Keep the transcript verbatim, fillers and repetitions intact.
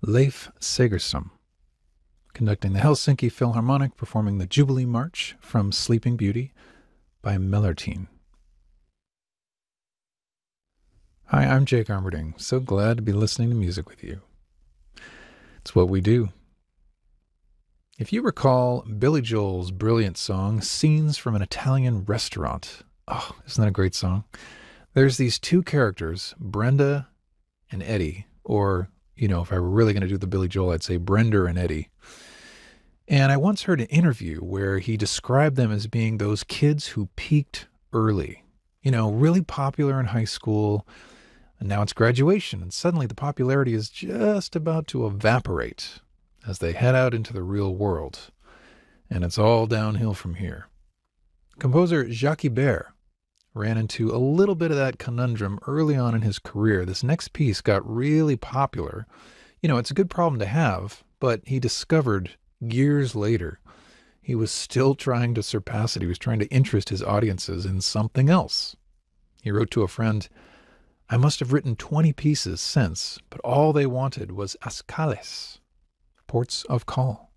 Leif Segerström, conducting the Helsinki Philharmonic, performing the Jubilee March from Sleeping Beauty by Mellertine. Hi, I'm Jake Armerding. So glad to be listening to music with you. It's what we do. If you recall Billy Joel's brilliant song, Scenes from an Italian Restaurant. Oh, isn't that a great song? There's these two characters, Brenda and Eddie, or, you know, if I were really going to do the Billy Joel, I'd say Brenda and Eddie. And I once heard an interview where he described them as being those kids who peaked early, you know, really popular in high school, and now it's graduation, and suddenly the popularity is just about to evaporate as they head out into the real world, and it's all downhill from here. Composer Jacques Ibert ran into a little bit of that conundrum early on in his career. This next piece got really popular. You know, it's a good problem to have, but he discovered years later he was still trying to surpass it. He was trying to interest his audiences in something else. He wrote to a friend, "I must have written twenty pieces since, but all they wanted was Ascales, ports of call."